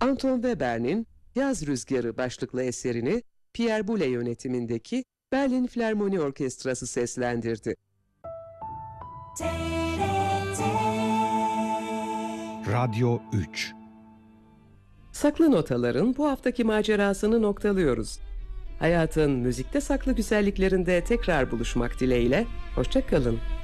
Anton Webern'in Yaz Rüzgarı başlıklı eserini Pierre Boulez yönetimindeki Berlin Filarmoni Orkestrası seslendirdi. Radyo 3. Saklı Notaların bu haftaki macerasını noktalıyoruz. Hayatın müzikte saklı güzelliklerinde tekrar buluşmak dileğiyle, hoşça kalın.